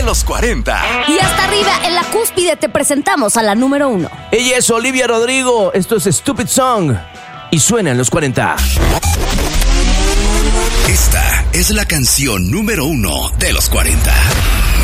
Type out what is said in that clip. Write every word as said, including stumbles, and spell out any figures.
los cuarenta. Y hasta arriba, en la cúspide, te presentamos a la número uno. Ella es Olivia Rodrigo. Esto es Stupid Song. Y suena en los cuarenta. Esta es la canción número uno de los cuarenta.